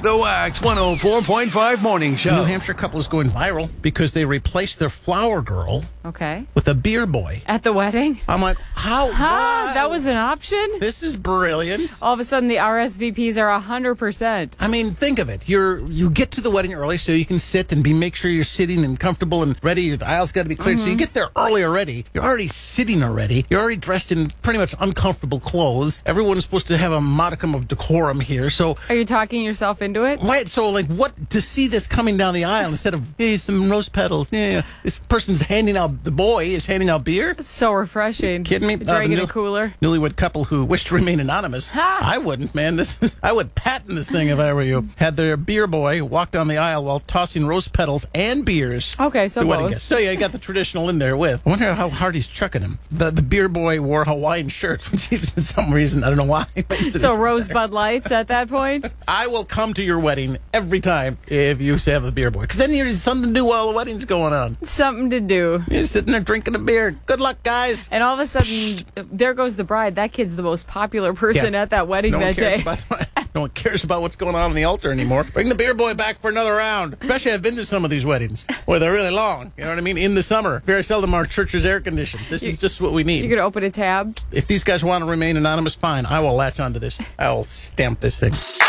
The Wax 104.5 Morning Show. New Hampshire couple is going viral because they replaced their flower girl Okay. with a beer boy. At the wedding? I'm like, how? Huh? Why? That was an option? This is brilliant. All of a sudden, the RSVPs are 100%. I mean, think of it. You get to the wedding early so you can sit and make sure you're sitting and comfortable and ready. The aisle's got to be cleared. So you get there early already. You're already sitting already. You're already dressed in pretty much uncomfortable clothes. Everyone's supposed to have a modicum of decorum here. So Are you talking yourself into it? Right, so like what to see this coming down the aisle instead of hey, some rose petals. Yeah, this person's handing out, the boy is handing out beer. So refreshing. Kidding me? Drag The in a cooler. Newlywed couple who wish to remain anonymous. Ha! I wouldn't, man. I would patent this thing if I were you. Had their beer boy walk down the aisle while tossing rose petals and beers. Okay, so to wedding both. guests. So yeah, you got the traditional in there with. I wonder how hard he's chucking him. The beer boy wore Hawaiian shirts, which for some reason I don't know why. So Rosebud Lights at that point? I will come to your wedding every time if you have a beer boy. Because then there's something to do while the wedding's going on. Something to do. You're sitting there drinking a beer. Good luck, guys. And all of a sudden, there goes the bride. That kid's the most popular person at that wedding that day. No one cares about what's going on the altar anymore. Bring the beer boy back for another round. Especially I've been to some of these weddings where they're really long. You know what I mean? In the summer. Very seldom our church is air conditioned. This is just what we need. You could open a tab. If these guys want to remain anonymous, fine. I will latch onto this. I will stamp this thing.